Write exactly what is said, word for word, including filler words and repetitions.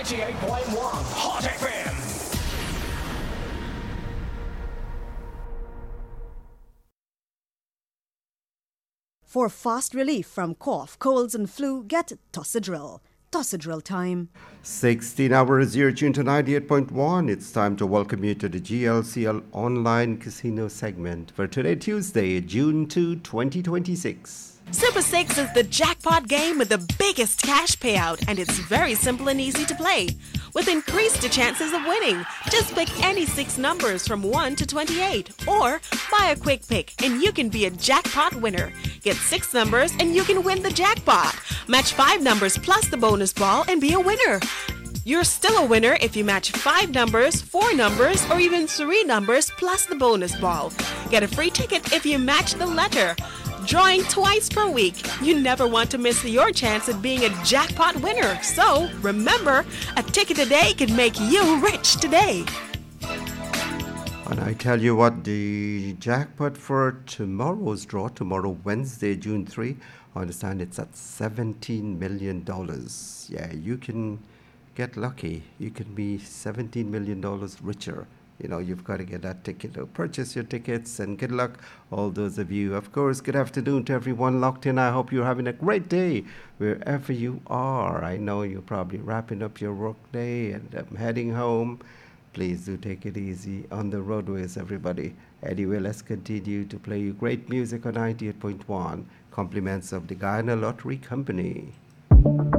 ninety-eight point one Hot F M. For fast relief from cough, colds and flu, get Tossidril. Tossidril time. sixteen hours, you're tuned to ninety-eight point one. It's time to welcome you to the G L C L Online Casino segment for today, Tuesday, June second, twenty twenty-six. Super six is the jackpot game with the biggest cash payout, and it's very simple and easy to play. With increased chances of winning, just pick any six numbers from one to twenty-eight, or buy a quick pick and you can be a jackpot winner. Get six numbers and you can win the jackpot. Match five numbers plus the bonus ball and be a winner. You're still a winner if you match five numbers, four numbers, or even three numbers plus the bonus ball. Get a free ticket if you match the letter. Drawing twice per week. You never want to miss your chance at being a jackpot winner. So, remember, a ticket a day can make you rich today. And I tell you what, the jackpot for tomorrow's draw, tomorrow, Wednesday, June third, I understand it's at seventeen million dollars. Yeah, you can get lucky. You can be seventeen million dollars richer. You know, you've got to get that ticket or purchase your tickets, and good luck, all those of you. Of course, good afternoon to everyone locked in. I hope you're having a great day wherever you are. I know you're probably wrapping up your work day and um, heading home. Please do take it easy on the roadways, everybody. Anyway, let's continue to play you great music on ninety-eight point one. Compliments of the Guyana Lottery Company.